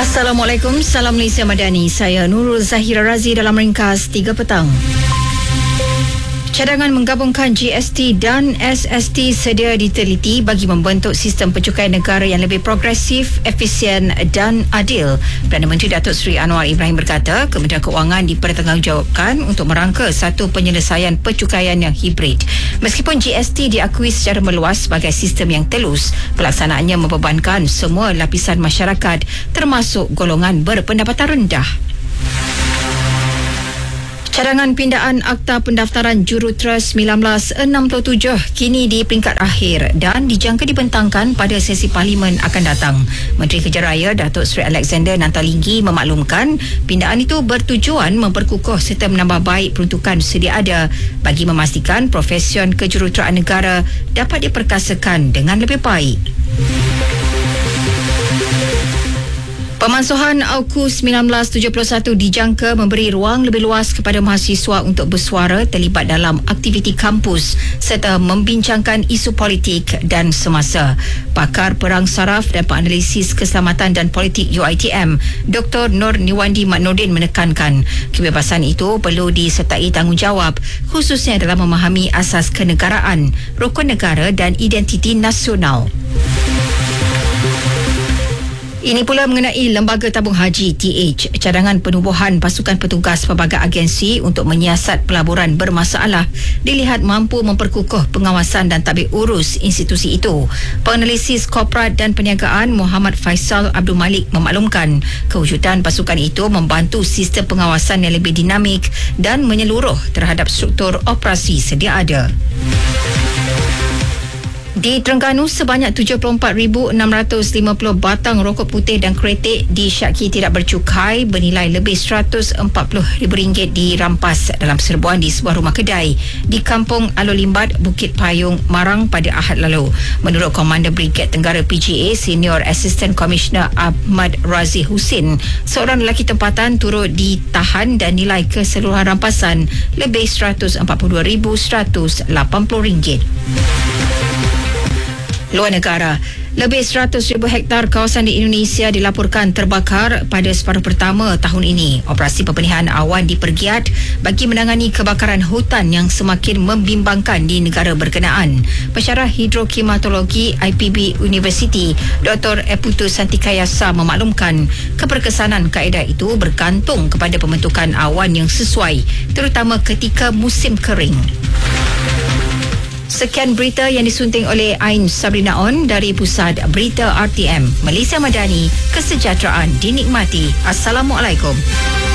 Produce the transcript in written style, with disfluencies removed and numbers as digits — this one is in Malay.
Assalamualaikum, salam Malaysia Madani. Saya Nurul Zahira Razi dalam ringkas 3 petang. Cadangan menggabungkan GST dan SST sedia diteliti bagi membentuk sistem pencukaian negara yang lebih progresif, efisien dan adil. Perdana Menteri Datuk Seri Anwar Ibrahim berkata, Kementerian Kewangan dipertanggungjawabkan untuk merangka satu penyelesaian pencukaian yang hibrid. Meskipun GST diakui secara meluas sebagai sistem yang telus, pelaksanaannya membebankan semua lapisan masyarakat termasuk golongan berpendapatan rendah. Cadangan pindaan Akta Pendaftaran Juruterus 1967 kini di peringkat akhir dan dijangka dibentangkan pada sesi Parlimen akan datang. Menteri Kerja Raya Datuk Seri Alexander Nantalinggi memaklumkan pindaan itu bertujuan memperkukuh serta menambah baik peruntukan sedia ada bagi memastikan profesion kejuruteraan negara dapat diperkasakan dengan lebih baik. Pemansuhan AUKUS 1971 dijangka memberi ruang lebih luas kepada mahasiswa untuk bersuara terlibat dalam aktiviti kampus serta membincangkan isu politik dan semasa. Pakar Perang Saraf dan Penganalisis Keselamatan dan Politik UiTM, Dr. Nur Niwandi Maknordin menekankan kebebasan itu perlu disertai tanggungjawab khususnya dalam memahami asas kenegaraan, rukun negara dan identiti nasional. Ini pula mengenai Lembaga Tabung Haji TH. Cadangan penubuhan pasukan petugas pelbagai agensi untuk menyiasat pelaburan bermasalah dilihat mampu memperkukuh pengawasan dan tadbir urus institusi itu. Penganalisis Korporat dan Perniagaan Muhammad Faisal Abdul Malik memaklumkan kewujudan pasukan itu membantu sistem pengawasan yang lebih dinamik dan menyeluruh terhadap struktur operasi sedia ada. Di Terengganu, sebanyak 74,650 batang rokok putih dan kretek disyaki tidak bercukai bernilai lebih RM140,000 dirampas dalam serbuan di sebuah rumah kedai di Kampung Alolimbat, Bukit Payung, Marang pada Ahad lalu. Menurut Komander Brigade Tenggara PGA, Senior Assistant Commissioner Ahmad Razi Husin, seorang lelaki tempatan turut ditahan dan nilai keseluruhan rampasan lebih RM142,180. Luar negara, lebih 100,000 hektar kawasan di Indonesia dilaporkan terbakar pada separuh pertama tahun ini. Operasi pembenihan awan dipergiat bagi menangani kebakaran hutan yang semakin membimbangkan di negara berkenaan. Pensyarah Hidroklimatologi IPB University, Dr. Eputu Santikayasa memaklumkan keberkesanan kaedah itu bergantung kepada pembentukan awan yang sesuai, terutama ketika musim kering. Sekian berita yang disunting oleh Ain Sabrina On dari Pusat Berita RTM. Malaysia Madani, kesejahteraan dinikmati. Assalamualaikum.